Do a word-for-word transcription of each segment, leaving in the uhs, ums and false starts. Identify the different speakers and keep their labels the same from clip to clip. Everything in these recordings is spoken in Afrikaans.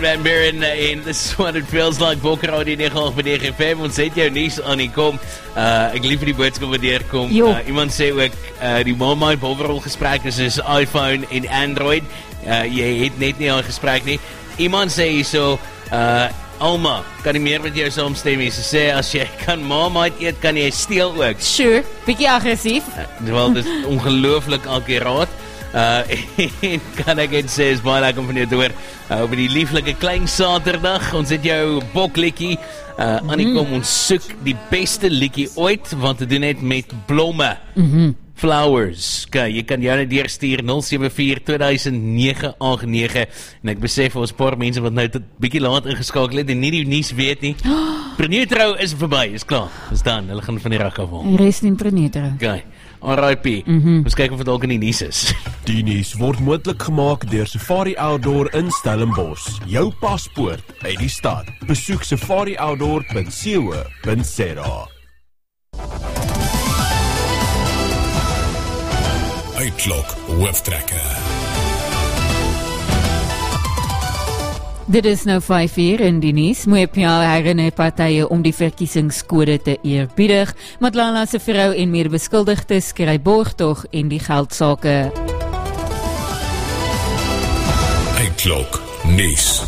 Speaker 1: Van Buren en This is what it feels like. Bokker die negen by negen F M. Ons het jou nuus aan die kom. Uh, ek lief vir die boodskap wat deurkom. Uh, iemand sê ook uh, die Marmite Bovrol gesprek is is iPhone en Android. Uh, jy het net nie al gesprek nie. Iemand sê hierso uh, Alma, kan nie meer met jou saamstem nie. Sy sê as jy kan Marmite eet, kan jy steel ook.
Speaker 2: Sure, bietjie aggressief.
Speaker 1: Uh, Wel, dit is ongelooflik akkuraat. Uh, en kan ek het sê, is baie lekker om van jou te hoor uh, op die lieflike klein Saterdag. Ons het jou boklikkie uh, Annie, mm. kom ons soek die beste likkie ooit, want te doen het met blomme.
Speaker 2: Mm-hmm.
Speaker 1: Flowers. Okay, jy kan jou net deurstuur nul sewe vier twee negen agt negen en ek besef ons paar mense wat nou tot bietjie laat ingeskakel het en nie die nuus weet nie. Preneutro is verby, is klaar. Is dan, hulle gaan van die rak af al.
Speaker 2: Rest in Preneutro.
Speaker 1: Okay. R I P.
Speaker 2: Mm-hmm.
Speaker 1: Ons kyk of dit dalk in die nuus is.
Speaker 3: Die nuus word moontlik gemaak deur Safari Outdoor in Stellenbosch. Jou paspoort uit die stad. Besoek safari outdoor punt co punt za.
Speaker 4: Uitklok hooftrekker.
Speaker 2: Dit is nou vyf uur in die nuus. Moepia herinner partye om die verkiesingskode te eerbiedig. Matlala se vrou en medebeskuldigdes kry borgtog en die geldsaake.
Speaker 4: Uitklok nuus.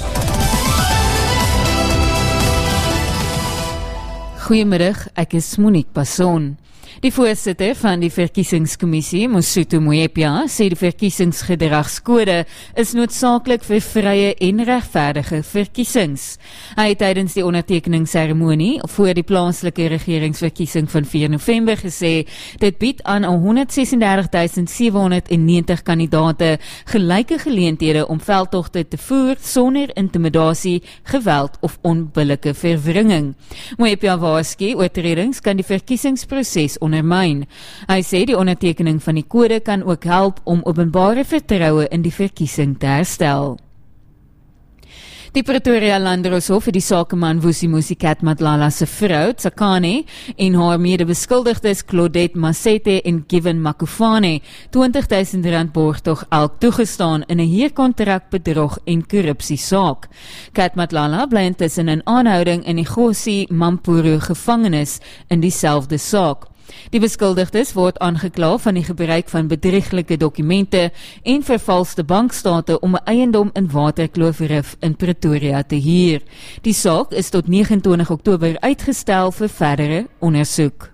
Speaker 2: Goeiemiddag, ek is Monique Passon. Die voorsitter van die verkiesingskommissie, Mosotho Moepia, sê die verkiesingsgedragskode is noodsaaklik vir vrye en regverdige verkiesings. Hy het tydens die ondertekeningsseremonie voor die plaaslike regeringsverkiesing van vier November gesê, dit bied aan honderd ses en dertig duisend sewe honderd negentig kandidate gelyke geleenthede om veldtogte te voer sonder intimidasie, geweld of onbillike verwringing. Moepia waarsku, oortredings kan die verkiesingsproses ondermyn. Hy sê die ondertekening van die kode kan ook help om openbare vertroue in die verkiesing te herstel. Die Pretoria Landdroshof het die sakeman Vusimuzi Cat Matlala se vrou, Tsakane, en haar medebeskuldigdes Claudette Masete en Given Makufane twintig duisend rand borgtog elk toegestaan in 'n huurkontrak bedrog en korrupsie saak. Cat Matlala bly intussen in aanhouding in die Gossi Mampuru gevangenis in dieselfde saak. Die beskuldigdes word aangekla van die gebruik van bedrieglike dokumente en vervalste bankstate om 'n eiendom in Waterkloof-Rif in Pretoria te huur. Die saak is tot nege en twintig Oktober uitgestel vir verdere ondersoek.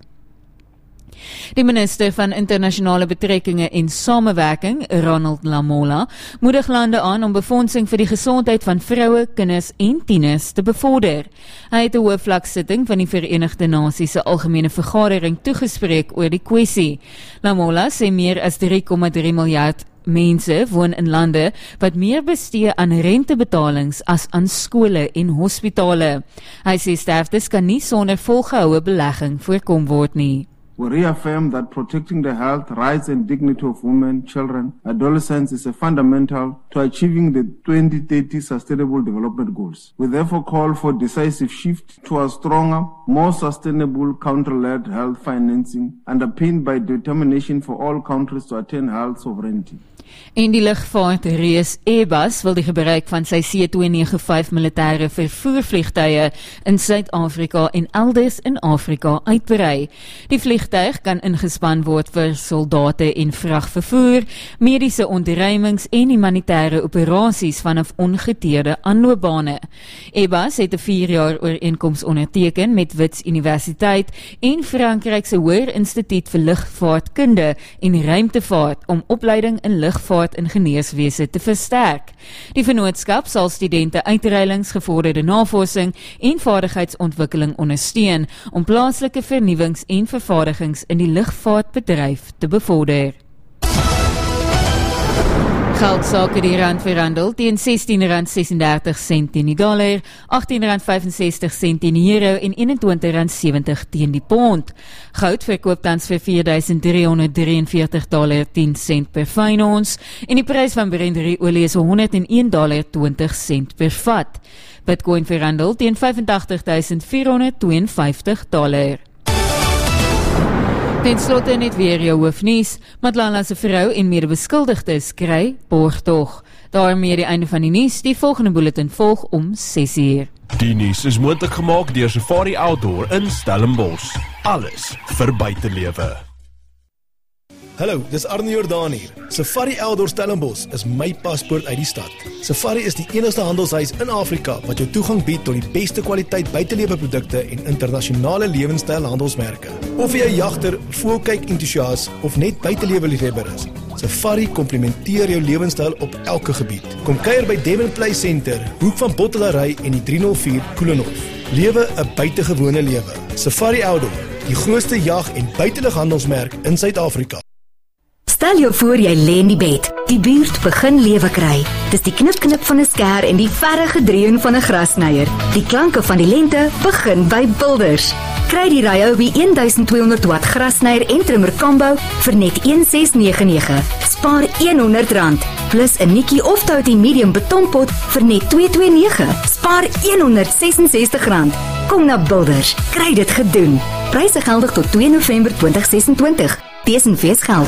Speaker 2: Die minister van internasionale betrekkinge en samewerking, Ronald Lamola, moedig lande aan om befondsing vir die gesondheid van vroue, kinders en tieners te bevorder. Hy het 'n hoofvlaksitting van die Verenigde Nasies se algemene vergadering toegespreek oor die kwessie. Lamola sê meer as drie komma drie miljard mense woon in lande wat meer bestee aan rentebetalings as aan skole en hospitale. Hy sê sterftes kan nie sonder volgehoue belegging voorkom word nie.
Speaker 5: We reaffirm that protecting the health, rights and dignity of women, children, adolescents is a fundamental to achieving the twenty thirty Sustainable Development Goals. We therefore call for decisive shift to a stronger, more sustainable country-led health financing underpinned by determination for all countries to attain health sovereignty.
Speaker 2: En die lugvaartreus Airbus wil die gebruik van sy C twee nege vyf militêre vervoervliegtuie in Suid-Afrika en elders in Afrika uitbrei. Die vliegtuig kan ingespan word vir soldate en vragvervoer, mediese ontruimings en humanitêre operasies vanaf ongeteerde aanloopbane. Airbus het 'n vier jaar ooreenkoms onderteken met Wits Universiteit en Frankryk se Hoër Instituut vir Lugvaartkunde en Ruimtevaart om opleiding in lug ingenieurswese te versterk. Die vennootskap sal studente uitruilings, gevorderde navorsing en vaardigheidsontwikkeling ondersteun om plaaslike vernuwings en vervaardigings in die lugvaartbedryf te bevorder. Geldsaake die rand verhandel teen sestien rand sesendertig sent teen die dollar, agttien rand vyfensestig sent teen die euro en eenentwintig rand sewentig teen die pond. Goud verkoop tans vir vier duisend drie honderd drieënveertig dollar tien sent per fyn ons en die prys van Brent olie is honderd en een dollar twintig sent per vat. Bitcoin verhandel teen vyfentagtig duisend vierhonderd tweeënvyftig dollar. Ten slotte net weer jou hoofnuus. Matlala se vrou en medebeskuldigdes kry borgtog. Daarmee die einde van die nuus. Die volgende bulletin volg om ses uur.
Speaker 3: Die nuus is moontlik gemaak deur Safari Outdoor in Stellenbosch. Alles vir buitelewe.
Speaker 6: Hallo, dis Arnie Jordaan hier. Safari Outdoor Stellenbosch is my paspoort uit die stad. Safari is die enigste handelshuis in Afrika wat jou toegang bied tot die beste kwaliteit buitelewe produkte en internasionale lewenstyl handelsmerke. Of jy 'n jagter, voelkyk entoesias of net buitelewe liefhebber is, Safari komplementeer jou lewenstyl op elke gebied. Kom kuier by Devon Play Center, hoek van Bottelary en die drie nul vier Koelenhof. Lewe 'n buitengewone lewe. Safari Outdoor, die grootste jag- en buitelighandelsmerk in Suid-Afrika.
Speaker 7: Stel jou voor jy lê in die bed. Die buurt begin lewe kry. Dis die knip-knip van 'n skêr en die verre gedreun van 'n grasnyer. Die klanke van die lente begin by Builders. Kry die Ryobi twaalfhonderd watt grasnyer en trimmer combo vir net een ses nege nege. Spaar honderd rand plus 'n nikkie of touty medium betonpot vir net twee twee nege. Spaar honderd ses ses rand. Kom na Builders. Kry dit gedoen. Pryse geldig tot twee November twintig ses twintig. Dis 'n feesgeld.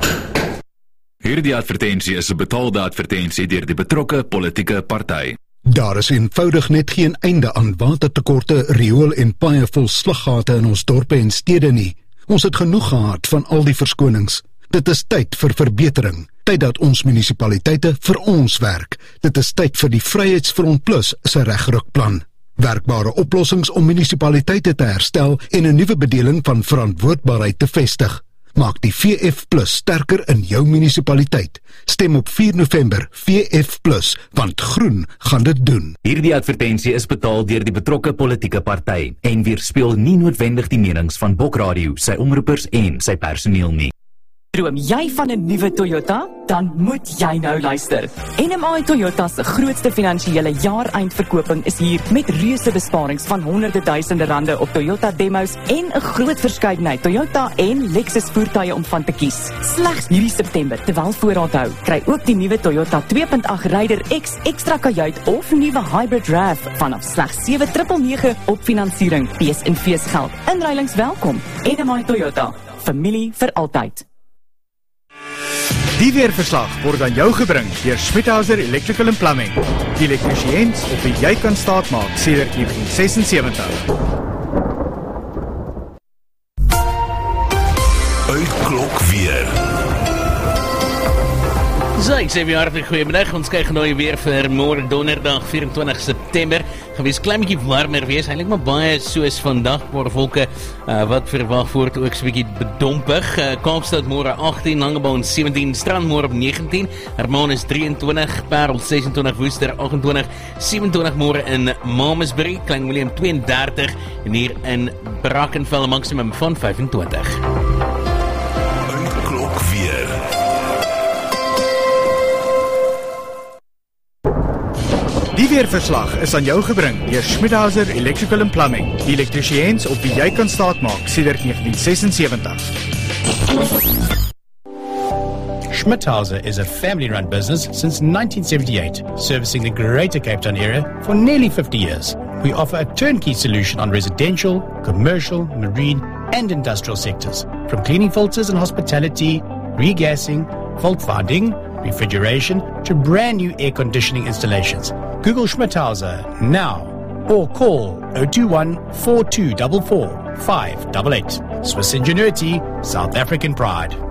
Speaker 8: Hierdie advertensie is 'n betaalde advertensie deur die betrokke politieke party.
Speaker 9: Daar is eenvoudig net geen einde aan watertekorte, riool en baie vol sluggate in ons dorpe en stede nie. Ons het genoeg gehad van al die verskonings. Dit is tyd vir verbetering. Tyd dat ons munisipaliteite vir ons werk. Dit is tyd vir die Vryheidsfront Plus se regrukplan. Werkbare oplossings om munisipaliteite te herstel en 'n nuwe bedeling van verantwoordbaarheid te vestig. Maak die V F Plus sterker in jou munisipaliteit. Stem op vier November V F Plus, want groen gaan dit doen.
Speaker 8: Hierdie advertensie is betaal deur die betrokke politieke party en weerspieël nie noodwendig die menings van Bokradio, sy omroepers en sy personeel nie.
Speaker 10: Droom jy van 'n nuwe Toyota? Dan moet jy nou luister. N M I Toyota se grootste finansiële jaareindverkoping is hier met reuse besparings van honderde duisende rande op Toyota demos en 'n groot verskeidenheid Toyota en Lexus voertuie om van te kies. Slegs hierdie September, terwyl voorraad hou, kry ook die nuwe Toyota twee punt agt Raider X ekstra kajuit of nuwe Hybrid R A V vanaf slegs sewe nege nege op finansiering. Fees en feesgeld. Inruilings welkom. N M I Toyota. Familie vir altyd.
Speaker 11: Die weerverslag word aan jou gebring deur Schmidhauser Electrical and Plumbing. Die elektriesiëns op wie jy kan staatmaak sedert negentien sesensewentig.
Speaker 4: Uitklok weer.
Speaker 1: So, ek sê weer hartelijk goeiemiddag. Ons kyk nou weer vir môre donderdag vyf-en-twintig September. Gewees klein bietjie warmer wees, eintlik maar baie soos vandag, maar wolke uh, wat verwag word ook so 'n bietjie bedompig. Uh, Kaapstad môre agttien, Langebaan sewentien, Strand môre op negentien, Hermanus drieëntwintig, Parel sesentwintig, Woester agentwintig, sewentwintig môre in Malmesbury, Klein Willem twee en dertig en hier in Brackenfell 'n maksimum van vyf-en-twintig.
Speaker 4: Uitklok weer.
Speaker 11: Die weerverslag is aan jou gebring deur Schmidhauser Electrical and Plumbing. Die elektriesiëns op wie jy kan staatmaak sedert negentien sesensewentig.
Speaker 12: Schmidhauser is a family-run business since nineteen seventy-eight, servicing the Greater Cape Town area for nearly fifty years. We offer a turnkey solution on residential, commercial, marine, and industrial sectors, from cleaning filters and hospitality, regassing, fault finding, refrigeration, to brand new air conditioning installations. Google Schmidhauser now or call zero two one, four two four four, five eight eight. Swiss ingenuity, South African pride.